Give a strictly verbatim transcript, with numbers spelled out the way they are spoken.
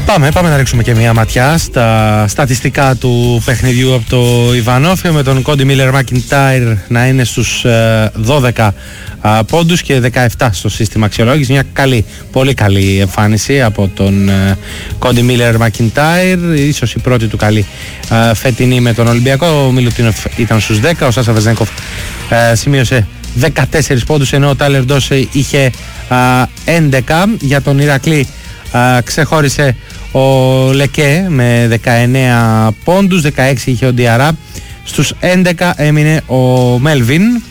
Πάμε, πάμε να ρίξουμε και μια ματιά στα στατιστικά του παιχνιδιού από το Ιβανόφιο, με τον Κόντι Μίλλερ Μακιντάιρ να είναι στους ε, δώδεκα ε, πόντους και δεκαεπτά στο σύστημα αξιολόγηση. Μια καλή, πολύ καλή εμφάνιση από τον ε, Κόντι Μίλλερ Μακιντάιρ, ίσως η πρώτη του καλή ε, φετινή με τον Ολυμπιακό. Ο Μιλουτίνοφ ήταν στους δέκα, ο Σάσα Βεζένκοφ ε, σημείωσε δεκατέσσερις πόντους, ενώ ο Τάιλερ Ντόσεϊ είχε ε, έντεκα. Για τον Ηρακλή ε, ξεχώρισε ο Λεκέ με δεκαεννέα πόντους, δεκαέξι είχε ο Ντιαρά, στους έντεκα έμεινε ο Μέλβιν